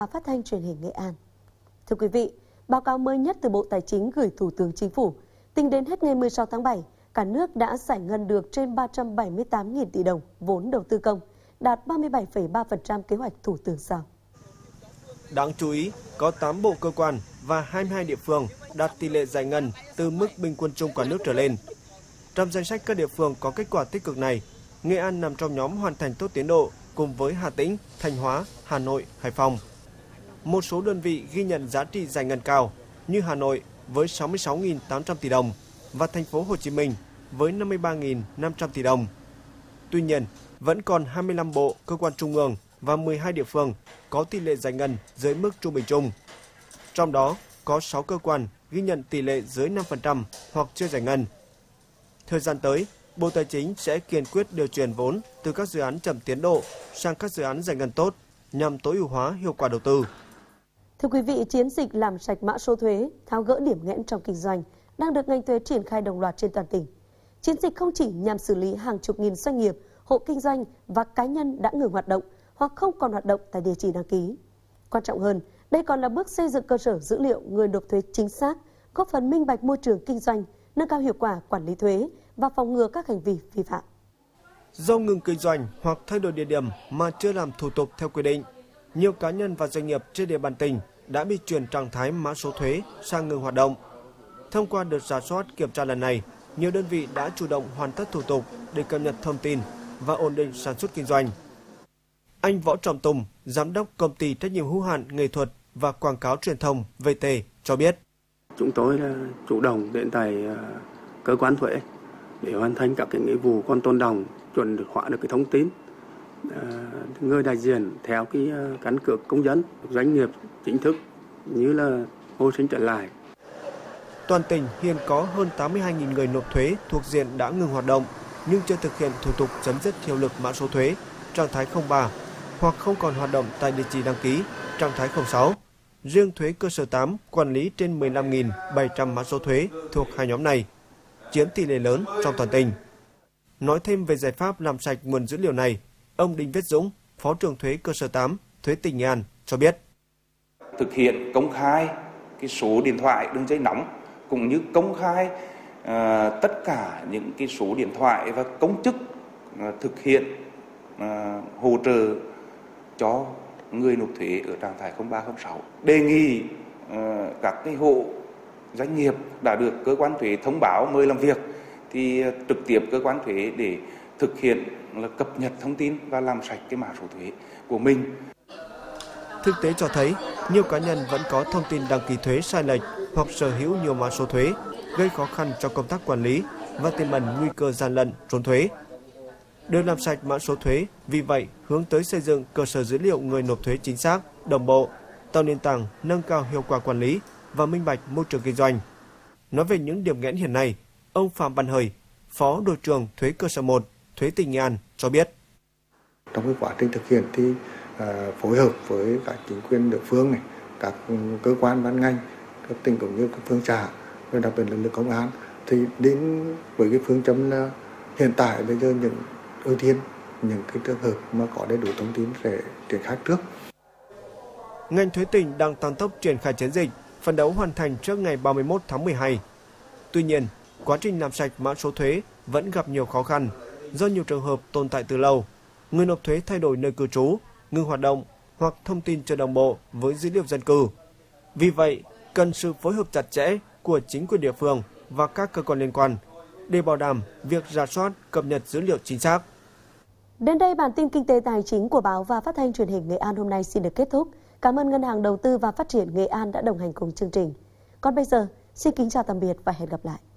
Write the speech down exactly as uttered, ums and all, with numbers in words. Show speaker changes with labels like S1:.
S1: Phát thanh truyền hình Nghệ An. Thưa quý vị, báo cáo mới nhất từ Bộ Tài chính gửi Thủ tướng Chính phủ, tính đến hết ngày mười sáu tháng bảy, cả nước đã giải ngân được trên ba trăm bảy mươi tám nghìn tỷ đồng vốn đầu tư công, đạt ba mươi bảy phẩy ba phần trăm kế hoạch Thủ tướng giao.
S2: Đáng chú ý, có tám bộ cơ quan và hai mươi hai địa phương đạt tỷ lệ giải ngân từ mức bình quân chung cả nước trở lên. Trong danh sách các địa phương có kết quả tích cực này, Nghệ An nằm trong nhóm hoàn thành tốt tiến độ cùng với Hà Tĩnh, Thanh Hóa, Hà Nội, Hải Phòng. Một số đơn vị ghi nhận giá trị giải ngân cao như Hà Nội với sáu mươi sáu nghìn tám trăm tỷ đồng và thành phố Hồ Chí Minh với năm mươi ba nghìn năm trăm tỷ đồng. Tuy nhiên, vẫn còn hai mươi lăm bộ, cơ quan trung ương và mười hai địa phương có tỷ lệ giải ngân dưới mức trung bình chung. Trong đó, có sáu cơ quan ghi nhận tỷ lệ dưới năm phần trăm hoặc chưa giải ngân. Thời gian tới, Bộ Tài chính sẽ kiên quyết điều chuyển vốn từ các dự án chậm tiến độ sang các dự án giải ngân tốt nhằm tối ưu hóa hiệu quả đầu tư.
S1: Thưa quý vị, chiến dịch làm sạch mã số thuế, tháo gỡ điểm nghẽn trong kinh doanh đang được ngành thuế triển khai đồng loạt trên toàn tỉnh. Chiến dịch không chỉ nhằm xử lý hàng chục nghìn doanh nghiệp, hộ kinh doanh và cá nhân đã ngừng hoạt động hoặc không còn hoạt động tại địa chỉ đăng ký. Quan trọng hơn, đây còn là bước xây dựng cơ sở dữ liệu người nộp thuế chính xác, góp phần minh bạch môi trường kinh doanh, nâng cao hiệu quả quản lý thuế và phòng ngừa các hành vi vi phạm.
S2: Do ngừng kinh doanh hoặc thay đổi địa điểm mà chưa làm thủ tục theo quy định, nhiều cá nhân và doanh nghiệp trên địa bàn tỉnh đã bị chuyển trạng thái mã số thuế sang ngừng hoạt động. Thông qua đợt rà soát kiểm tra lần này, nhiều đơn vị đã chủ động hoàn tất thủ tục để cập nhật thông tin và ổn định sản xuất kinh doanh. Anh Võ Trọng Tùng, giám đốc công ty trách nhiệm hữu hạn nghệ thuật và quảng cáo truyền thông vê tê cho biết:
S3: Chúng tôi là chủ động đến tại cơ quan thuế để hoàn thành các cái nghĩa vụ con tôn đồng, chuẩn hóa được cái thông tin. Người đại diện theo cái căn cước công dân, doanh nghiệp chính thức như là hồi sinh trở lại.
S2: Toàn tỉnh hiện có hơn tám mươi hai nghìn người nộp thuế thuộc diện đã ngừng hoạt động nhưng chưa thực hiện thủ tục chấm dứt hiệu lực mã số thuế trạng thái không ba hoặc không còn hoạt động tại địa chỉ đăng ký trạng thái không sáu. Riêng thuế cơ sở tám quản lý trên mười lăm nghìn bảy trăm mã số thuế thuộc hai nhóm này, chiếm tỷ lệ lớn trong toàn tỉnh. Nói thêm về giải pháp làm sạch nguồn dữ liệu này, ông Đinh Viết Dũng, Phó trưởng thuế cơ sở tám, thuế tỉnh Nghệ An cho biết:
S4: Thực hiện công khai cái số điện thoại đường dây nóng cũng như công khai uh, tất cả những cái số điện thoại và công chức uh, thực hiện uh, hỗ trợ cho người nộp thuế ở trạng thái không ba không sáu. Đề nghị uh, các cái hộ doanh nghiệp đã được cơ quan thuế thông báo mời làm việc thì uh, trực tiếp cơ quan thuế để thực hiện là cập nhật thông tin và làm sạch cái mã số thuế của mình.
S2: Thực tế cho thấy, nhiều cá nhân vẫn có thông tin đăng ký thuế sai lệch hoặc sở hữu nhiều mã số thuế, gây khó khăn cho công tác quản lý và tiềm ẩn nguy cơ gian lận, trốn thuế. Để làm sạch mã số thuế, vì vậy hướng tới xây dựng cơ sở dữ liệu người nộp thuế chính xác, đồng bộ, tạo nền tảng nâng cao hiệu quả quản lý và minh bạch môi trường kinh doanh. Nói về những điểm nghẽn hiện nay, ông Phạm Văn Hời, Phó Đội trưởng thuế cơ sở một, thuế tỉnh Nghệ An cho biết:
S5: Trong cái quá trình thực hiện thì à, phối hợp với các chính quyền địa phương này, các cơ quan ban ngành, các tỉnh cũng như các phương xã, rồi đặc biệt là lực lượng công an thì đến với cái phương châm là hiện tại bây giờ những ưu tiên những cái trường hợp mà có đầy đủ thông tin sẽ triển khai trước.
S2: Ngành thuế tỉnh đang tăng tốc triển khai chiến dịch, phấn đấu hoàn thành trước ngày ba mươi mốt tháng mười hai. Tuy nhiên, quá trình làm sạch mã số thuế vẫn gặp nhiều khó khăn do nhiều trường hợp tồn tại từ lâu. Người nộp thuế thay đổi nơi cư trú, ngừng hoạt động hoặc thông tin chưa đồng bộ với dữ liệu dân cư. Vì vậy, cần sự phối hợp chặt chẽ của chính quyền địa phương và các cơ quan liên quan để bảo đảm việc rà soát, cập nhật dữ liệu chính xác.
S1: Đến đây, bản tin kinh tế tài chính của báo và phát thanh truyền hình Nghệ An hôm nay xin được kết thúc. Cảm ơn Ngân hàng Đầu tư và Phát triển Nghệ An đã đồng hành cùng chương trình. Còn bây giờ, xin kính chào tạm biệt và hẹn gặp lại.